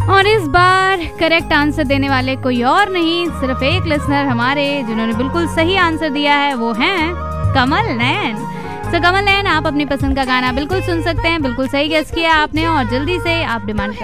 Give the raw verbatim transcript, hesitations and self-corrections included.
और इस बार correct answer देने वाले कोई और नहीं, सिर्फ एक लिसनर हमारे जिन्होंने बिल्कुल सही आंसर दिया है, वो हैं कमल नैन। तो कमल नैन, आप अपनी पसंद का गाना बिल्कुल सुन सकते हैं। बिल्कुल सही गेस किया आपने और जल्दी से आप डिमांड